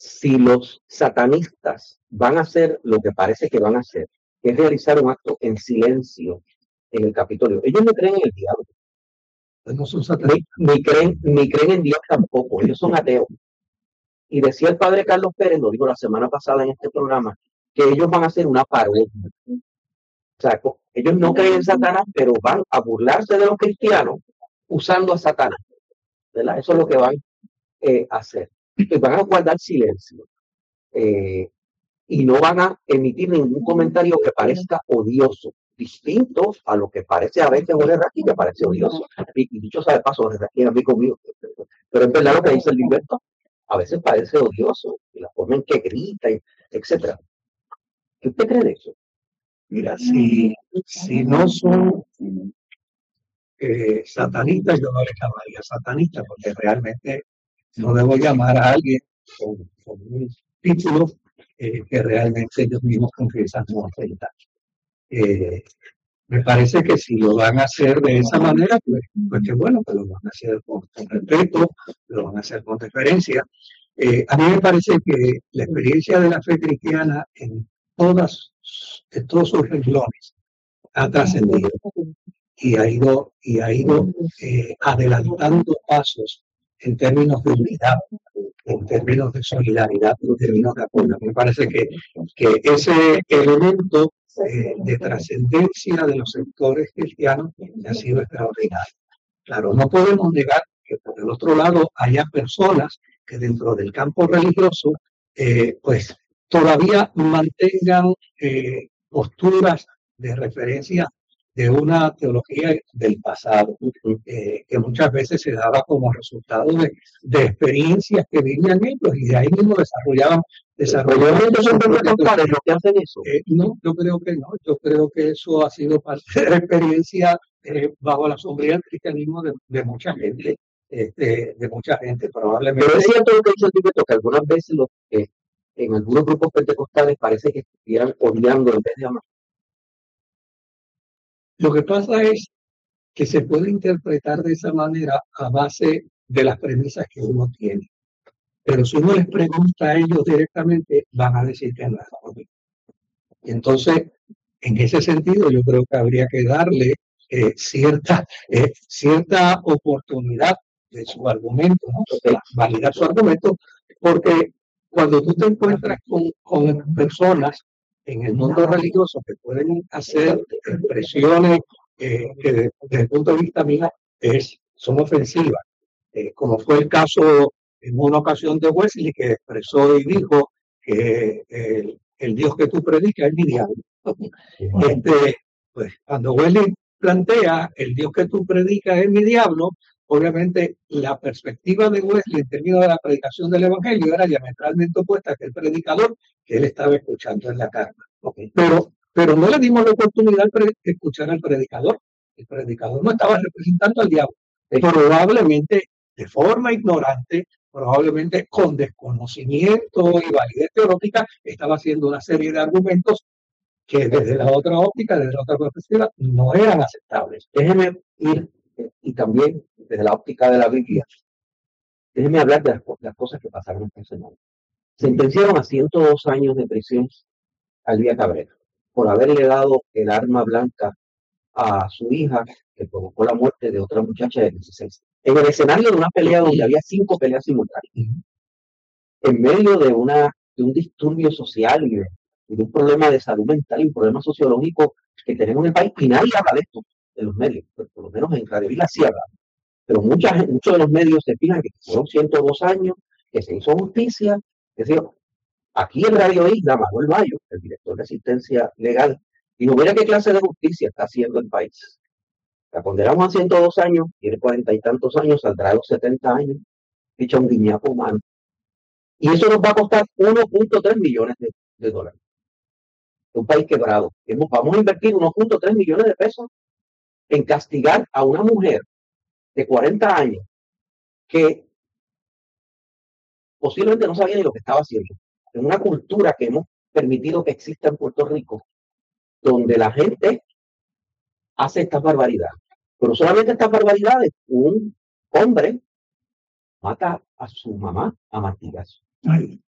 si los satanistas van a hacer lo que parece que van a hacer, que es realizar un acto en silencio en el Capitolio, ellos no creen en el diablo. No son satanistas. Ni creen en Dios tampoco, ellos son ateos. Y decía el padre Carlos Pérez, lo dijo la semana pasada en este programa, que ellos van a hacer una parodia. O sea, ellos no creen en Satanás, pero van a burlarse de los cristianos usando a Satanás, ¿verdad? Eso es lo que van a hacer. Y van a guardar silencio. Y no van a emitir ningún comentario que parezca odioso, distinto a lo que parece a veces Jorge Raquín, que parece odioso. Y dicho sea de paso, Jorge Raquín es amigo mío. Pero es verdad lo que dice el Gilberto, a veces parece odioso, y la forma en que grita, etc. ¿Qué usted cree de eso? Mira, si no son satanistas, yo no les llamaría satanistas, porque realmente no debo llamar a alguien con un título que realmente ellos mismos confiesan no aceptar. Me parece que si lo van a hacer de esa manera, pues qué bueno, que lo van a hacer con respeto, lo van a hacer con deferencia. A mí me parece que la experiencia de la fe cristiana en todos sus renglones ha trascendido y ha ido adelantando pasos en términos de unidad, en términos de solidaridad, en términos de acuerdo. Me parece que ese elemento de trascendencia de los sectores cristianos ha sido extraordinario. Claro, no podemos negar que por el otro lado haya personas que dentro del campo religioso pues todavía mantengan posturas de referencia de una teología del pasado, que muchas veces se daba como resultado de experiencias que vivían ellos y de ahí mismo desarrollaban lo que hacen eso. No, yo creo que no, yo creo que eso ha sido parte de la experiencia bajo la sombría del cristianismo de mucha gente, probablemente. Pero es cierto lo que dice el Gilberto, que algunas veces en algunos grupos pentecostales parece que estuvieran odiando en vez de amar. Lo que pasa es que se puede interpretar de esa manera a base de las premisas que uno tiene. Pero si uno les pregunta a ellos directamente, van a decir que no es así. Entonces, en ese sentido, yo creo que habría que darle cierta oportunidad de su argumento, ¿no? De validar su argumento, porque cuando tú te encuentras con personas en el mundo religioso que pueden hacer expresiones que desde el punto de vista mío son ofensivas, como fue el caso en una ocasión de Wesley, que expresó y dijo que el Dios que tú predicas es mi diablo. Pues cuando Wesley plantea el Dios que tú predicas es mi diablo, obviamente la perspectiva de Wesley en términos de la predicación del Evangelio era diametralmente opuesta que el predicador que él estaba escuchando en la carne. Pero no le dimos la oportunidad de escuchar al predicador. El predicador no estaba representando al diablo. Probablemente de forma ignorante, probablemente con desconocimiento y validez teológica, estaba haciendo una serie de argumentos que desde la otra óptica, desde la otra perspectiva, no eran aceptables. Déjeme ir, y también desde la óptica de la Biblia, déjeme hablar de las cosas que pasaron esta semana. Sentenciaron a 102 años de prisión a Elvia Cabrera por haberle dado el arma blanca a su hija, que provocó la muerte de otra muchacha de 16. En el escenario de una pelea donde había 5 peleas simultáneas, en medio de un disturbio social y de un problema de salud mental y un problema sociológico que tenemos en el país, y nadie habla de esto en los medios, pero por lo menos en Radio Isla sí habla. Pero muchos de los medios se fijan que fueron 102 años, que se hizo justicia. Es decir, aquí en Radio Isla, Manuel Mayo, el director de asistencia legal, dijo, mira qué clase de justicia está haciendo el país. La condenamos a 102 años, tiene 40 y tantos años, saldrá a los 70 años, dicha un guiñapo humano. Y eso nos va a costar 1.3 millones de dólares. Un país quebrado. Vamos a invertir 1.3 millones de pesos en castigar a una mujer de 40 años que posiblemente no sabía ni lo que estaba haciendo. En una cultura que hemos permitido que exista en Puerto Rico, donde la gente hace estas barbaridades. Pero solamente estas barbaridades, un hombre mata a su mamá a martillazos.